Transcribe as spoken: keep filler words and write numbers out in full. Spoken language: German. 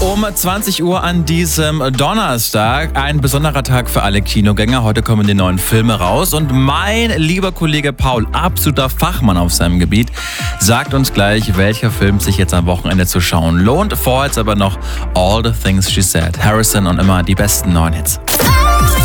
Um zwanzig Uhr an diesem Donnerstag. Ein besonderer Tag für alle Kinogänger. Heute kommen die neuen Filme raus. Und mein lieber Kollege Paul, absoluter Fachmann auf seinem Gebiet, sagt uns gleich, welcher Film sich jetzt am Wochenende zu schauen lohnt. Vorher jetzt aber noch All the Things She Said. Harrison und immer die besten neuen Hits.